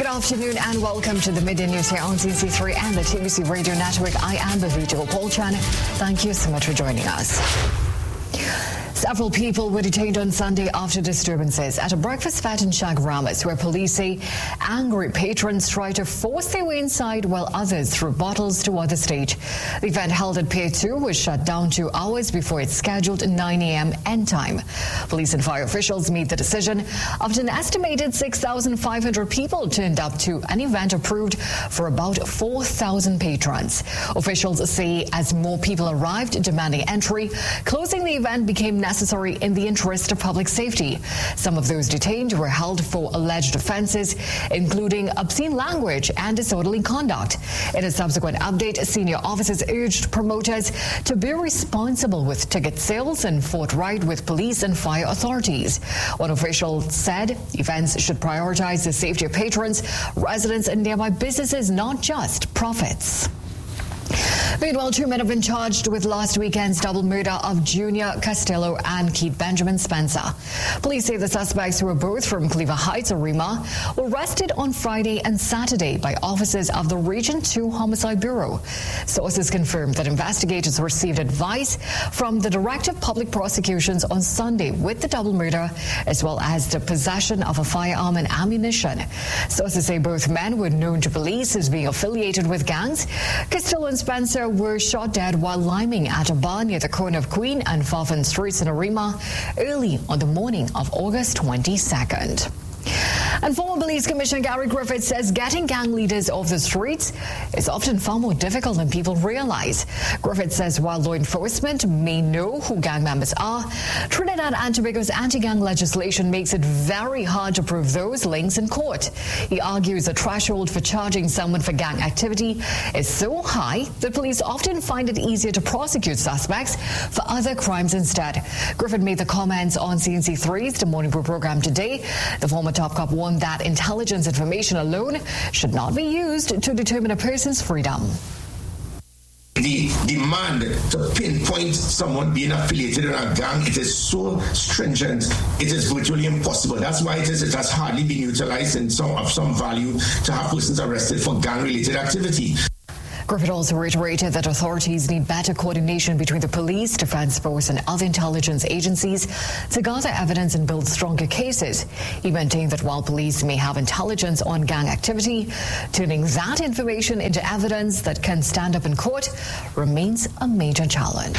afternoon and welcome to the Midday News here on CC3 and the TBC Radio Network. I am Bhavita Gopalchan. Thank you so much for joining us. Several people were detained on Sunday after disturbances at a breakfast fete in Chaguaramas, where police say angry patrons tried to force their way inside while others threw bottles toward the stage. The event held at Pier 2 was shut down 2 hours before its scheduled 9 a.m. end time. Police and fire officials made the decision after an estimated 6,500 people turned up to an event approved for about 4,000 patrons. Officials say as more people arrived demanding entry, closing the event became necessary in the interest of public safety. Some of those detained were held for alleged offences, including obscene language and disorderly conduct. In a subsequent update, senior officers urged promoters to be responsible with ticket sales and forthright with police and fire authorities. One official said events should prioritise the safety of patrons, residents and nearby businesses, not just profits. Meanwhile, 2 men have been charged with last weekend's double murder of Junior Castillo and Keith Benjamin Spencer. Police say the suspects, who were both from Cleaver Heights, Arima, were arrested on Friday and Saturday by officers of the Region 2 Homicide Bureau. Sources confirmed that investigators received advice from the Director of Public Prosecutions on Sunday with the double murder, as well as the possession of a firearm and ammunition. Sources say both men were known to police as being affiliated with gangs. Castillo and Spencer were shot dead while liming at a bar near the corner of Queen and Fafen Streets in Arima early on the morning of August 22nd. And former Police Commissioner Gary Griffith says getting gang leaders off the streets is often far more difficult than people realize. Griffith says while law enforcement may know who gang members are, Trinidad and Tobago's anti-gang legislation makes it very hard to prove those links in court. He argues the threshold for charging someone for gang activity is so high that police often find it easier to prosecute suspects for other crimes instead. Griffith made the comments on CNC3's The Morning Brew program today. The former top cop warned that intelligence information alone should not be used to determine a person's freedom. The demand to pinpoint someone being affiliated in a gang, it is so stringent, it is virtually impossible. That's why it has hardly been utilized in of some value to have persons arrested for gang-related activity. Griffith also reiterated that authorities need better coordination between the police, defense force and other intelligence agencies to gather evidence and build stronger cases. He maintained that while police may have intelligence on gang activity, turning that information into evidence that can stand up in court remains a major challenge.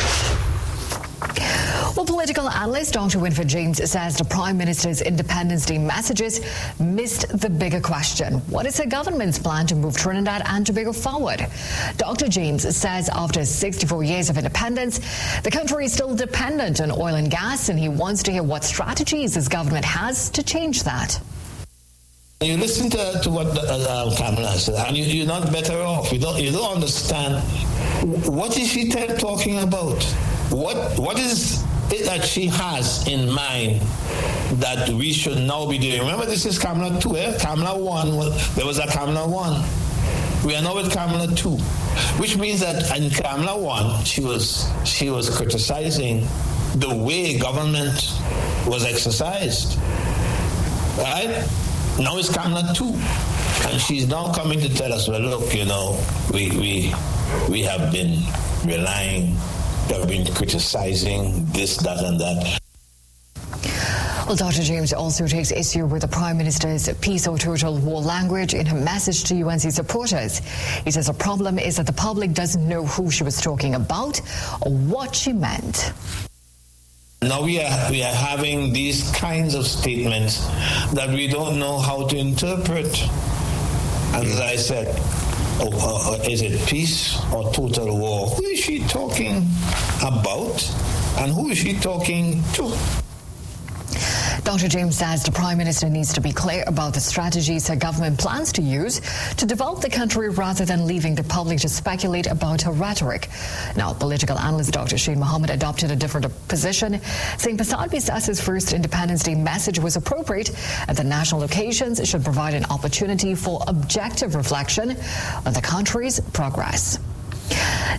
Well, political analyst Dr. Winfred James says the Prime Minister's Independence Day messages missed the bigger question. What is the government's plan to move Trinidad and Tobago forward? Dr. James says after 64 years of independence, the country is still dependent on oil and gas, and he wants to hear what strategies his government has to change that. You listen to what Kamala said, and you're not better off. You don't understand. What is she talking about? What is it that she has in mind that we should now be doing? Remember, this is Kamala 2, eh? Kamala 1, there was a Kamala 1. We are now with Kamala 2, which means that in Kamala 1, she was criticizing the way government was exercised. Right? Now it's Kamala 2. And she's now coming to tell us, well, look, we have been relying, we have been criticizing this, that, and that. Well, Dr. James also takes issue with the Prime Minister's peace or total war language in her message to UNC supporters. He says the problem is that the public doesn't know who she was talking about or what she meant. Now we are having these kinds of statements that we don't know how to interpret. And as I said, is it peace or total war? Who is she talking about and who is she talking to? Dr. James says the Prime Minister needs to be clear about the strategies her government plans to use to develop the country rather than leaving the public to speculate about her rhetoric. Now, political analyst Dr. Shane Mohammed adopted a different position, saying Prasad Bisas's first Independence Day message was appropriate and the national occasions should provide an opportunity for objective reflection on the country's progress.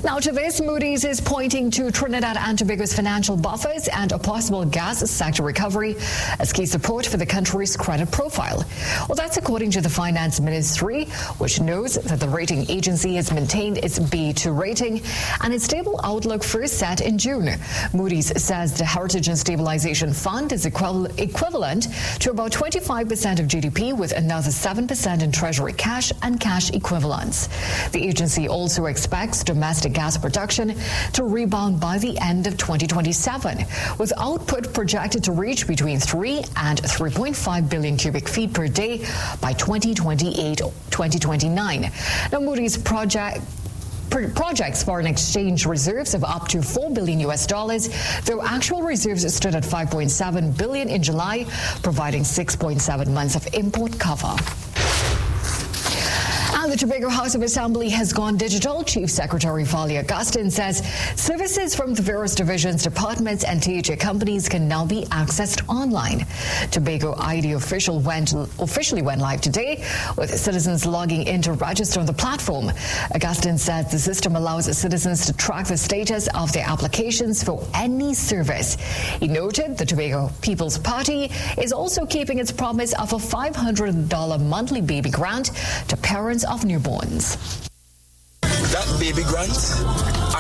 Now to this, Moody's is pointing to Trinidad and Tobago's financial buffers and a possible gas sector recovery as key support for the country's credit profile. Well, that's according to the Finance Ministry, which knows that the rating agency has maintained its B2 rating and its stable outlook first set in June. Moody's says the Heritage and Stabilization Fund is equivalent to about 25% of GDP, with another 7% in Treasury cash and cash equivalents. The agency also expects domestic gas production to rebound by the end of 2027, with output projected to reach between 3 and 3.5 billion cubic feet per day by 2028-2029. Now, Moody's projects foreign exchange reserves of up to $4 billion, though actual reserves stood at $5.7 billion in July, providing 6.7 months of import cover. And the Tobago House of Assembly has gone digital. Chief Secretary Fali Augustine says services from the various divisions, departments and THA companies can now be accessed online. Tobago ID officially went live today, with citizens logging in to register on the platform. Augustine says the system allows citizens to track the status of their applications for any service. He noted the Tobago People's Party is also keeping its promise of a $500 monthly baby grant to parents of newborns. That baby grant